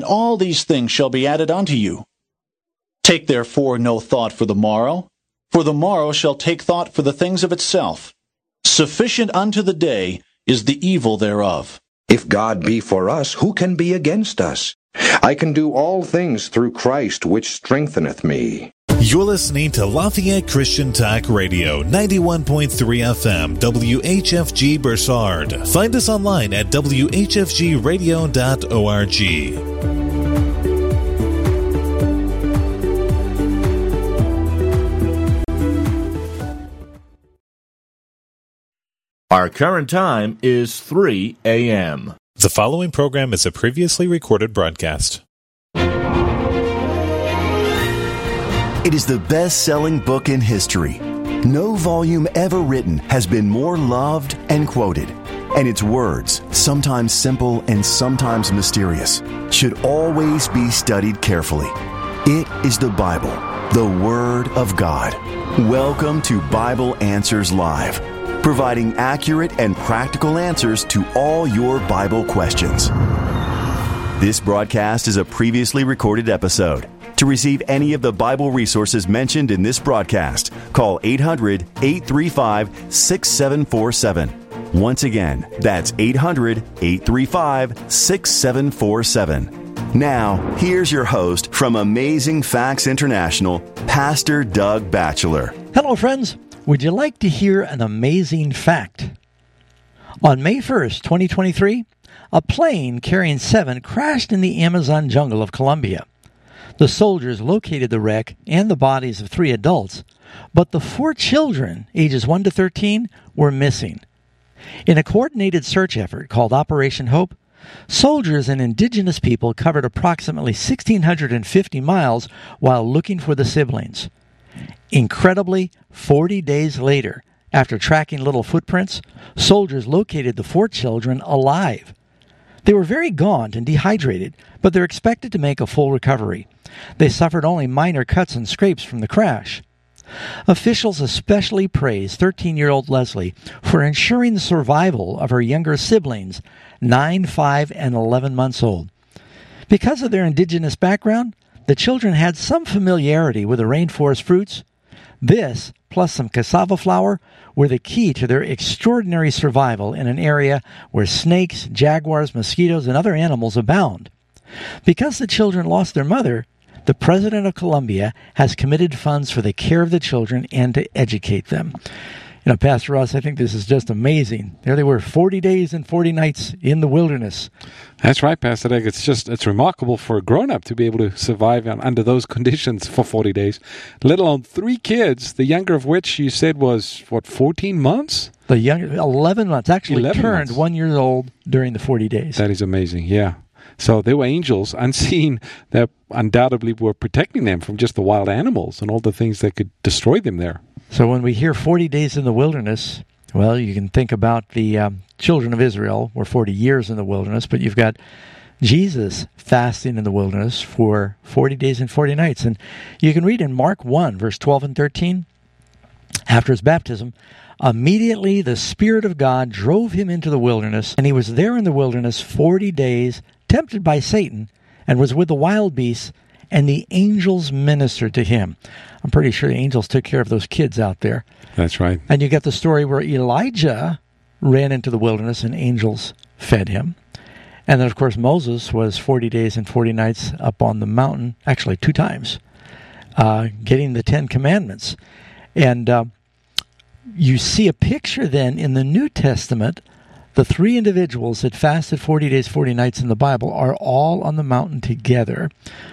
all these things shall be added unto you. Take therefore no thought for the morrow shall take thought for the things of itself. Sufficient unto the day is the evil thereof. If God be for us, who can be against us? I can do all things through Christ, which strengtheneth me. You're listening to Lafayette Christian Talk Radio, 91.3 FM, WHFG Bursard. Find us online at whfgradio.org. Our current time is 3 a.m. The following program is a previously recorded broadcast. It is the best-selling book in history. No volume ever written has been more loved and quoted. And its words, sometimes simple and sometimes mysterious, should always be studied carefully. It is the Bible, the Word of God. Welcome to Bible Answers Live, providing accurate and practical answers to all your Bible questions. This broadcast is a previously recorded episode. To receive any of the Bible resources mentioned in this broadcast, call 800-835-6747. Once again, that's 800-835-6747. Now, here's your host from Amazing Facts International, Pastor Doug Batchelor. Hello, friends. Would you like to hear an amazing fact? On May 1st, 2023, a plane carrying 7 crashed in the Amazon jungle of Colombia. The soldiers located the wreck and the bodies of 3 adults, but the 4 children, ages 1 to 13, were missing. In a coordinated search effort called Operation Hope, soldiers and indigenous people covered approximately 1,650 miles while looking for the siblings. Incredibly, 40 days later, after tracking little footprints, soldiers located the 4 children alive. They were very gaunt and dehydrated, but they're expected to make a full recovery. They suffered only minor cuts and scrapes from the crash. Officials especially praised 13-year-old Leslie for ensuring the survival of her younger siblings, 9, 5, and 11 months old. Because of their indigenous background, the children had some familiarity with the rainforest fruits. This, plus some cassava flour, were the key to their extraordinary survival in an area where snakes, jaguars, mosquitoes, and other animals abound. Because the children lost their mother, the President of Colombia has committed funds for the care of the children and to educate them. You know, Pastor Ross, I think this is just amazing. There they were, 40 days and 40 nights in the wilderness. That's right, Pastor Doug. It's remarkable for a grown-up to be able to survive under those conditions for 40 days, let alone 3 kids, the younger of which you said was, 14 months? The younger, 11 months, actually 11 turned months. 1 year old during the 40 days. That is amazing, yeah. So they were angels unseen that undoubtedly were protecting them from just the wild animals and all the things that could destroy them there. So when we hear 40 days in the wilderness, well, you can think about the children of Israel were 40 years in the wilderness, but you've got Jesus fasting in the wilderness for 40 days and 40 nights. And you can read in Mark 1, verse 12 and 13, after his baptism, immediately the Spirit of God drove him into the wilderness, and he was there in the wilderness 40 days, tempted by Satan, and was with the wild beasts, and the angels ministered to him. I'm pretty sure the angels took care of those kids out there. That's right. And you get the story where Elijah ran into the wilderness and angels fed him. And then, of course, Moses was 40 days and 40 nights up on the mountain, actually 2 times, getting the 10 Commandments. And you see a picture then in the New Testament. The 3 individuals that fasted 40 days, 40 nights in the Bible are all on the mountain together.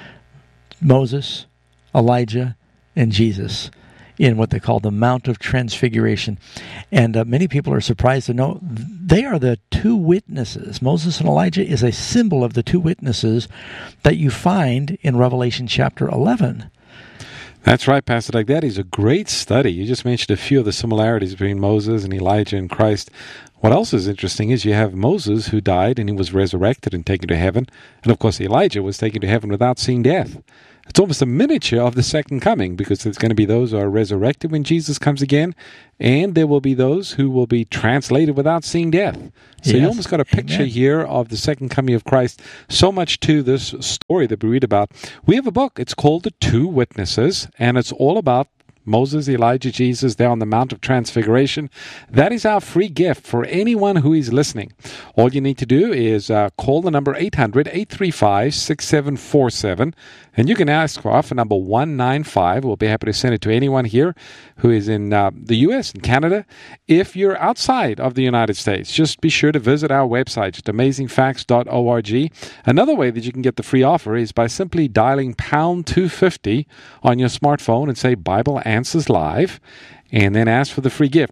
Moses, Elijah, and Jesus in what they call the Mount of Transfiguration. And many people are surprised to know they are the 2 witnesses. Moses and Elijah is a symbol of the 2 witnesses that you find in Revelation chapter 11. That's right, Pastor Doug. That is a great study. You just mentioned a few of the similarities between Moses and Elijah and Christ. What else is interesting is you have Moses, who died and he was resurrected and taken to heaven. And of course, Elijah was taken to heaven without seeing death. It's almost a miniature of the second coming, because there's going to be those who are resurrected when Jesus comes again, and there will be those who will be translated without seeing death. So you almost got a picture here of the second coming of Christ. So much to this story that we read about. We have a book. It's called The Two Witnesses, and it's all about Moses, Elijah, Jesus, there on the Mount of Transfiguration. That is our free gift for anyone who is listening. All you need to do is call the number 800-835-6747, and you can ask for offer number 195. We'll be happy to send it to anyone here who is in the U.S. and Canada. If you're outside of the United States, just be sure to visit our website at amazingfacts.org. Another way that you can get the free offer is by simply dialing pound 250 on your smartphone and say Bible Answers Live, and then ask for the free gift.